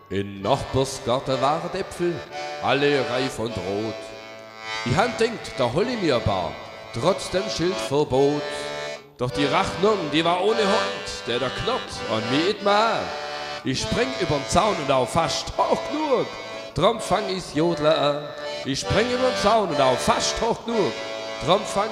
In Nachbarsgarten waren Äpfel, alle reif und rot. Ich han denkt, da hol ich mir ein paar, trotz dem Schildverbot. Doch die Rechnung, die war ohne Hund, der knurrt und mir it mal. Ich spring übern Zaun und auch fast hoch genug, drum fang ich's Jodler an. Ich spring übern Zaun und auch fast hoch genug, drum fang